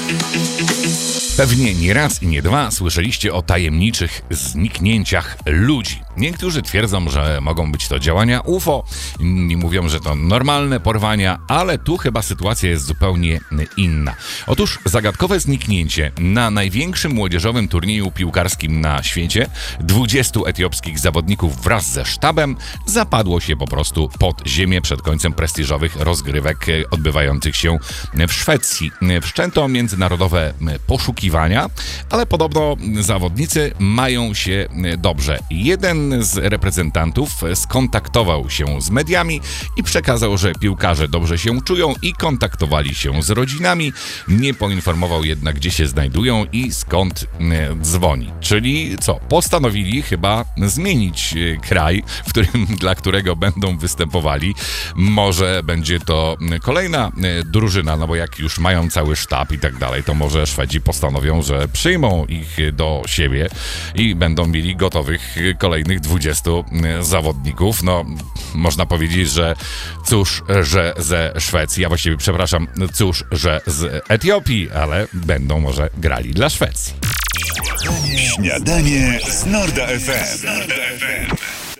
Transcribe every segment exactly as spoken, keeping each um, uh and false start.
Pewnie nie raz i nie dwa słyszeliście o tajemniczych zniknięciach ludzi. Niektórzy twierdzą, że mogą być to działania U F O, inni mówią, że to normalne porwania, ale tu chyba sytuacja jest zupełnie inna. Otóż zagadkowe zniknięcie na największym młodzieżowym turnieju piłkarskim na świecie dwudziestu etiopskich zawodników wraz ze sztabem zapadło się po prostu pod ziemię przed końcem prestiżowych rozgrywek odbywających się w Szwecji. Wszczęto międzynarodowe poszukiwania, ale podobno zawodnicy mają się dobrze. Jeden z reprezentantów skontaktował się z mediami i przekazał, że piłkarze dobrze się czują i kontaktowali się z rodzinami. Nie poinformował jednak, gdzie się znajdują i skąd dzwoni. Czyli co? Postanowili chyba zmienić kraj, w którym, dla którego będą występowali. Może będzie to kolejna drużyna, no bo jak już mają cały sztab i tak dalej, to może Szwedzi postanowią, że przyjmą ich do siebie i będą mieli gotowych kolejnych dwudziestu zawodników. No, można powiedzieć, że cóż, że ze Szwecji, a właściwie, przepraszam, cóż, że z Etiopii, ale będą może grali dla Szwecji. Śniadanie z Norda F M.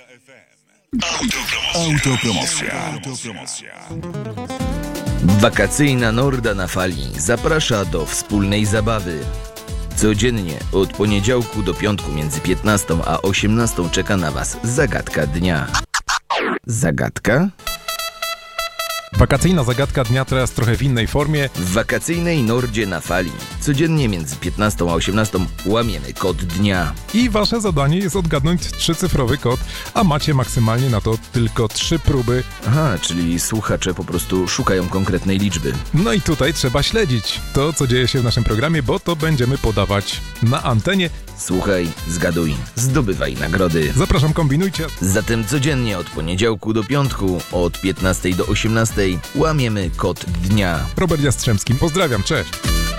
Autopromocja. Autopromocja. Wakacyjna Norda na fali zaprasza do wspólnej zabawy. Codziennie od poniedziałku do piątku między piętnastą a osiemnastą czeka na Was zagadka dnia. Zagadka? Wakacyjna zagadka dnia teraz trochę w innej formie. W wakacyjnej Nordzie na fali codziennie między piętnastą a osiemnastą łamiemy kod dnia. I wasze zadanie jest odgadnąć trzycyfrowy kod, a macie maksymalnie na to tylko trzy próby. Aha, czyli słuchacze po prostu szukają konkretnej liczby. No i tutaj trzeba śledzić to, co dzieje się w naszym programie, bo to będziemy podawać na antenie. Słuchaj, zgaduj, zdobywaj nagrody. Zapraszam, kombinujcie. Zatem codziennie od poniedziałku do piątku, od piętnastej do osiemnastej łamiemy kod dnia. Robert Jastrzębski, pozdrawiam, cześć.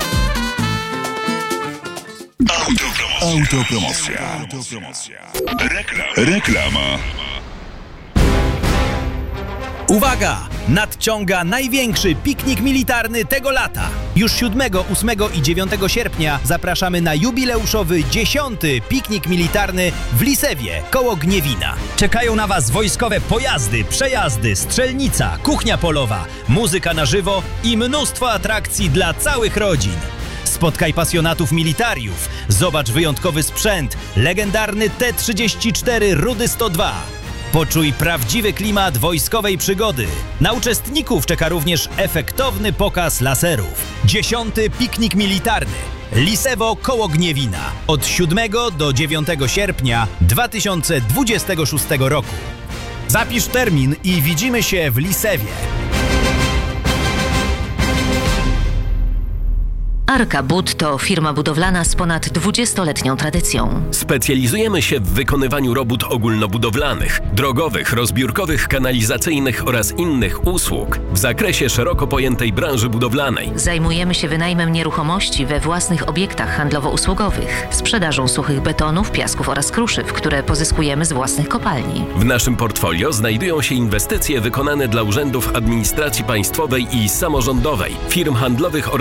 Autopromocja. Autopromocja. Reklam. Reklama. Uwaga! Nadciąga największy piknik militarny tego lata. Już siódmego, ósmego i dziewiątego sierpnia zapraszamy na jubileuszowy dziesiąty piknik militarny w Lisewie, koło Gniewina. Czekają na Was wojskowe pojazdy, przejazdy, strzelnica, kuchnia polowa, muzyka na żywo i mnóstwo atrakcji dla całych rodzin. Spotkaj pasjonatów militariów, zobacz wyjątkowy sprzęt, legendarny T trzydzieści cztery Rudy sto dwa. Poczuj prawdziwy klimat wojskowej przygody. Na uczestników czeka również efektowny pokaz laserów. Dziesiąty piknik militarny. Lisewo koło Gniewina. Od siódmego do dziewiątego sierpnia dwa tysiące dwudziestego szóstego roku. Zapisz termin i widzimy się w Lisewie. Arka Bud to firma budowlana z ponad dwudziestoletnią tradycją. Specjalizujemy się w wykonywaniu robót ogólnobudowlanych, drogowych, rozbiórkowych, kanalizacyjnych oraz innych usług w zakresie szeroko pojętej branży budowlanej. Zajmujemy się wynajmem nieruchomości we własnych obiektach handlowo-usługowych, sprzedażą suchych betonów, piasków oraz kruszyw, które pozyskujemy z własnych kopalni. W naszym portfolio znajdują się inwestycje wykonane dla urzędów administracji państwowej i samorządowej, firm handlowych oraz